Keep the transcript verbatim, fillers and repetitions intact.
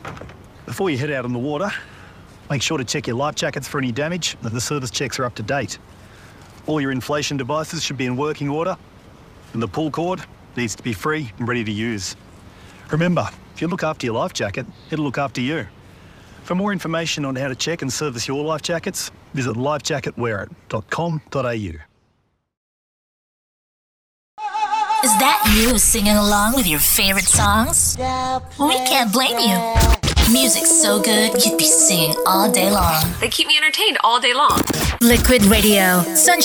Before you head out on the water, make sure to check your life jackets for any damage and the service checks are up to date. All your inflation devices should be in working order and the pull cord needs to be free and ready to use. Remember, if you look after your life jacket, it'll look after you. For more information on how to check and service your life jackets, visit life jacket wear it dot com dot a u. Is that you singing along with your favorite songs? We can't blame you. Music's so good, you'd be singing all day long. They keep me entertained all day long. Liquid Radio. Sunshine.